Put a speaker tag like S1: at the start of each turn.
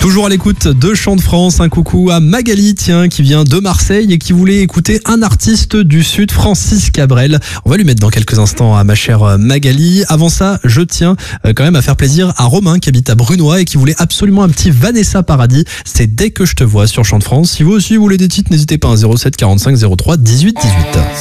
S1: Toujours à l'écoute de Chant de France, un coucou à Magali, qui vient de Marseille et qui voulait écouter un artiste du Sud, Francis Cabrel. On va lui mettre dans quelques instants à ma chère Magali. Avant ça, je tiens quand même à faire plaisir à Romain qui habite à Brunois et qui voulait absolument un petit Vanessa Paradis. C'est Dès que je te vois sur Chant de France. Si vous aussi voulez des titres, n'hésitez pas à 07 45 03 18 18.